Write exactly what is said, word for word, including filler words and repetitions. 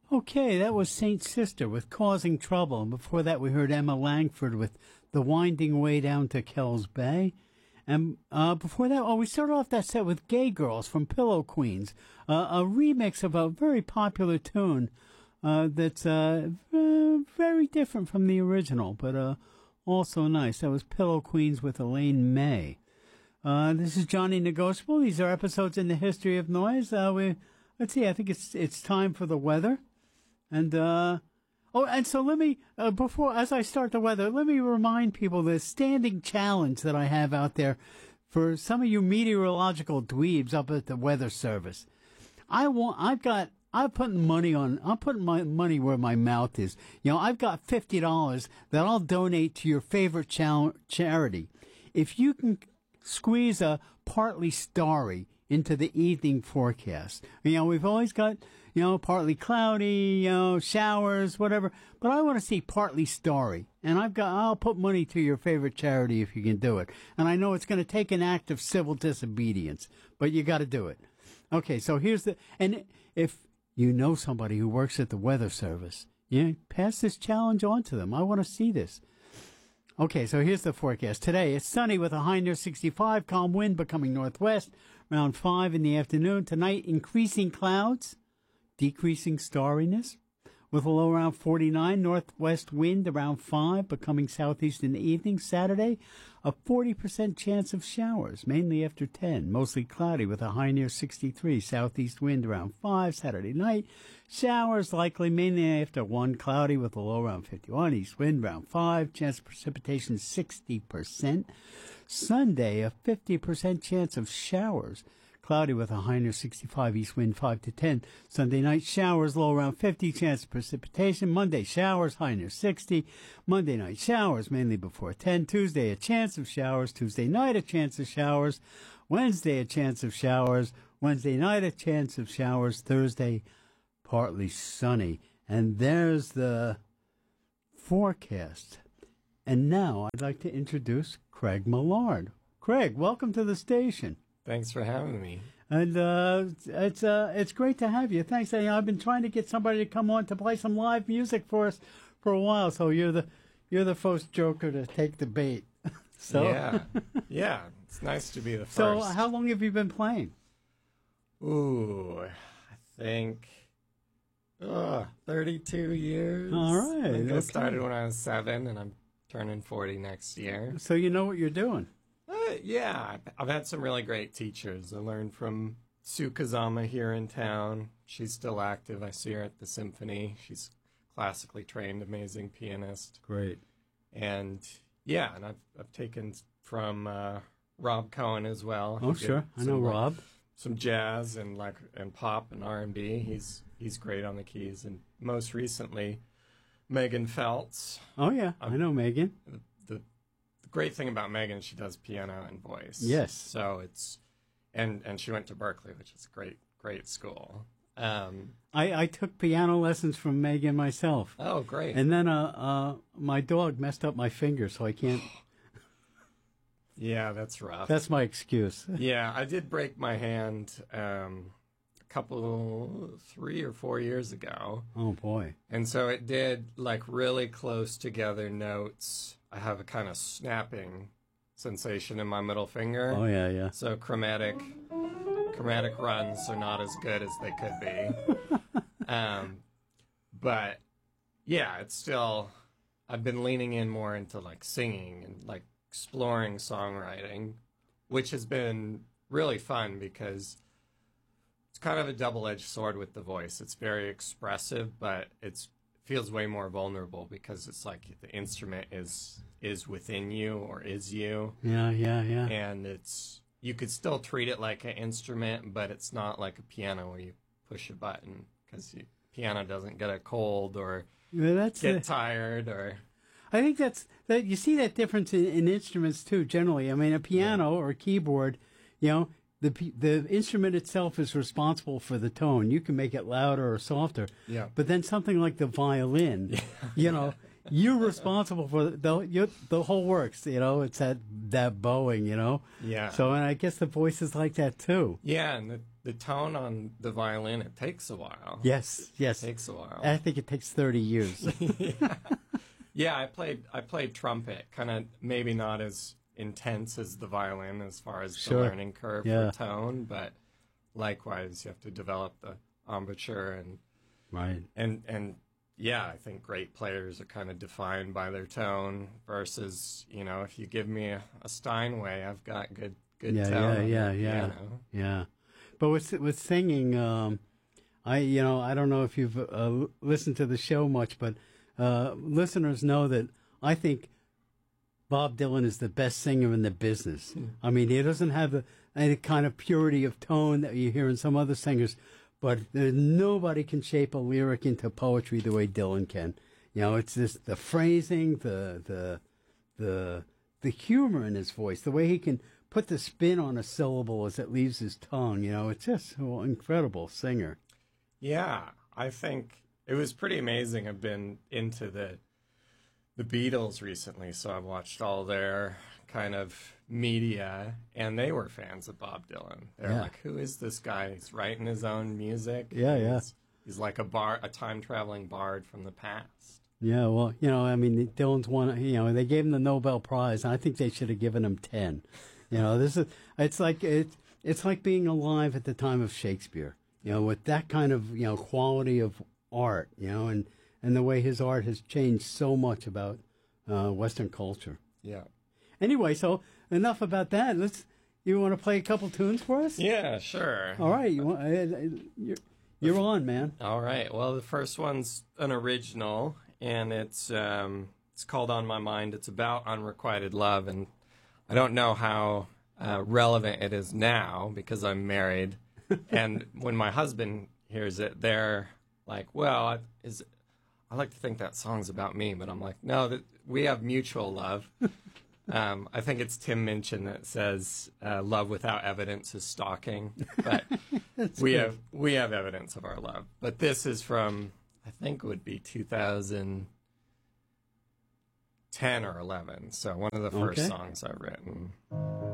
Okay, that was Saint Sister with Causing Trouble. And before that, we heard Emma Langford with The Winding Way Down to Kells Bay. And uh, before that, oh, we started off that set with Gay Girls from Pillow Queens, uh, a remix of a very popular tune uh, that's uh, very different from the original, but uh, also nice. That was Pillow Queens with Elaine May. Uh, this is Johnny Negotiable. These are episodes in the history of noise. Uh, we let's see. I think it's it's time for the weather. And, uh, oh, and so let me, uh, before, as I start the weather, let me remind people the standing challenge that I have out there for some of you meteorological dweebs up at the Weather Service. I want, I've got, I'm putting money on, I'm putting my money where my mouth is. You know, I've got fifty dollars that I'll donate to your favorite cha- charity. If you can squeeze a partly starry into the evening forecast. You know, we've always got, you know, partly cloudy, you know, showers, whatever. But I want to see partly starry. And I've got, I'll put money to your favorite charity if you can do it. And I know it's going to take an act of civil disobedience, but you got to do it. Okay, so here's the, and if you know somebody who works at the Weather Service, you know, pass this challenge on to them. I want to see this. Okay, so here's the forecast. Today, it's sunny with a high near sixty-five, calm wind becoming northwest around five in the afternoon. Tonight, increasing clouds, decreasing starriness with a low around forty-nine, northwest wind around five, becoming southeast in the evening. Saturday, a forty percent chance of showers, mainly after ten, mostly cloudy with a high near sixty-three, southeast wind around five. Saturday night, showers likely mainly after one, cloudy with a low around fifty-one, east wind around five, chance of precipitation sixty percent. Sunday, a fifty percent chance of showers, cloudy with a high near sixty-five, east wind five to ten. Sunday night, showers, low around fifty, chance of precipitation. Monday, showers, high near sixty. Monday night, showers, mainly before ten. Tuesday, a chance of showers. Tuesday night, a chance of showers. Wednesday, a chance of showers. Wednesday night, a chance of showers. Thursday, partly sunny. And there's the forecast. And now I'd like to introduce Craig Millard. Craig, welcome to the station. Thanks for having me. And uh, it's uh, it's great to have you. Thanks. I, I've been trying to get somebody to come on to play some live music for us for a while. So you're the you're the first joker to take the bait. so yeah, yeah, it's nice to be the first. So how long have you been playing? Ooh, I think uh, thirty-two years. All right. I think okay. I started when I was seven, and I'm turning forty next year. So you know what you're doing. Uh, yeah, I've had some really great teachers. I learned from Sue Kazama here in town. She's still active. I see her at the symphony. She's classically trained, amazing pianist. Great. And yeah, and I've I've taken from uh, Rob Cohen as well. Oh, sure, I know like, Rob. Some jazz and like and pop and R and B. He's he's great on the keys. And most recently, Megan Feltz. Oh yeah, um, I know Megan. The, the the great thing about Megan, she does piano and voice. Yes. So it's and and she went to Berkeley, which is a great great school. Um, I, I took piano lessons from Megan myself. Oh, great. And then uh, uh, my dog messed up my finger, so I can't. Yeah, that's rough. That's my excuse. Yeah, I did break my hand um, a couple, three or four years ago. Oh, boy. And so it did, like, really close together notes. I have a kind of snapping sensation in my middle finger. Oh, yeah, yeah. So chromatic... Chromatic runs are not as good as they could be. um, but, yeah, it's still... I've been leaning in more into, like, singing and, like, exploring songwriting, which has been really fun because it's kind of a double-edged sword with the voice. It's very expressive, but it feels way more vulnerable because it's like the instrument is is within you or is you. Yeah, yeah, yeah. And it's... You could still treat it like an instrument, but it's not like a piano where you push a button because piano doesn't get a cold or yeah, that's get the, tired. Or I think that's that. You see that difference in, in instruments too. Generally, I mean, a piano yeah. or a keyboard, you know, the the instrument itself is responsible for the tone. You can make it louder or softer. Yeah. But then something like the violin, yeah. you know. You're responsible for the you, the whole works, you know. It's that that bowing, you know. Yeah. So, and I guess the voice is like that too. Yeah, and the the tone on the violin, it takes a while. Yes, yes. It takes a while. I think it takes thirty years. yeah. yeah, I played I played trumpet, kind of maybe not as intense as the violin as far as Sure. the learning curve Yeah. for tone, but likewise, you have to develop the embouchure and Right. and and yeah, I think great players are kind of defined by their tone versus, you know, if you give me a, a Steinway, I've got good good Yeah, tone. yeah, on yeah, the yeah. piano. Yeah. But with with singing, um, I you know I don't know if you've uh, listened to the show much, but uh, listeners know that I think Bob Dylan is the best singer in the business. I mean, he doesn't have the any kind of purity of tone that you hear in some other singers, but there's nobody can shape a lyric into poetry the way Dylan can. You know, it's just the phrasing, the the the the humor in his voice, the way he can put the spin on a syllable as it leaves his tongue. You know, it's just an incredible singer. Yeah, I think it was pretty amazing. I've been into the the Beatles recently, so I've watched all their kind of media, and they were fans of Bob Dylan. They're Yeah. like, "Who is this guy? He's writing his own music. Yeah, yeah. He's, he's like a bar, a time traveling bard from the past." Yeah, well, you know, I mean, Dylan's one. You know, they gave him the Nobel Prize, and I think they should have given him ten. You know, this is it's like it's it's like being alive at the time of Shakespeare. You know, with that kind of you know quality of art. You know, and and the way his art has changed so much about uh, Western culture. Yeah. Anyway, so enough about that. Let's. You want to play a couple tunes for us? Yeah, sure. All right. You want? Uh, uh, you're, you're on, man. All right. Well, the first one's an original, and it's um, it's called "On My Mind." It's about unrequited love, and I don't know how uh, relevant it is now because I'm married. And when my husband hears it, they're like, "Well, is I like to think that song's about me," but I'm like, "No, that we have mutual love." Um, I think it's Tim Minchin that says, uh, "Love without evidence is stalking," but we good. have we have evidence of our love. But this is from, I think it would be two thousand ten or eleven, so one of the first Okay. songs I've written.